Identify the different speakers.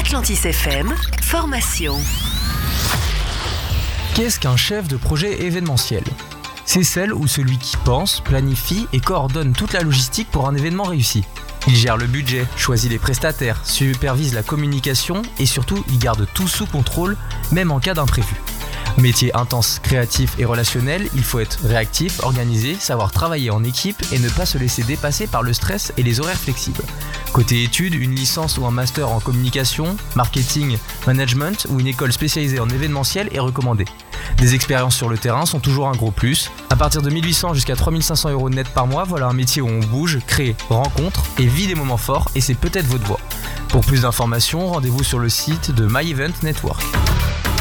Speaker 1: Atlantis FM, formation.
Speaker 2: Qu'est-ce qu'un chef de projet événementiel ? C'est celle ou celui qui pense, planifie et coordonne toute la logistique pour un événement réussi. Il gère le budget, choisit les prestataires, supervise la communication et surtout il garde tout sous contrôle, même en cas d'imprévu. Métier intense, créatif et relationnel, il faut être réactif, organisé, savoir travailler en équipe et ne pas se laisser dépasser par le stress et les horaires flexibles. Côté études, une licence ou un master en communication, marketing, management ou une école spécialisée en événementiel est recommandée. Des expériences sur le terrain sont toujours un gros plus. À partir de 1800 jusqu'à 3500 € net par mois, voilà un métier où on bouge, crée, rencontre et vit des moments forts et c'est peut-être votre voie. Pour plus d'informations, rendez-vous sur le site de My Event Network.